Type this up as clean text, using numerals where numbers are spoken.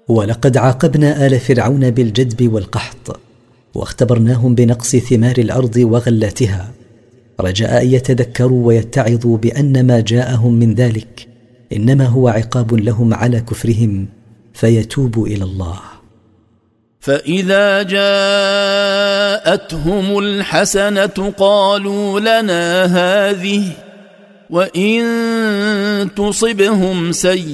ولقد عاقبنا آل فرعون بالجدب والقحط، واختبرناهم بنقص ثمار الأرض وغلاتها، رجاء أن يتذكروا ويتعظوا بأن ما جاءهم من ذلك إنما هو عقاب لهم على كفرهم، فيتوبوا إلى الله. فإذا جاءتهم الحسنة قالوا لنا هذه، وإن تصبهم سيئة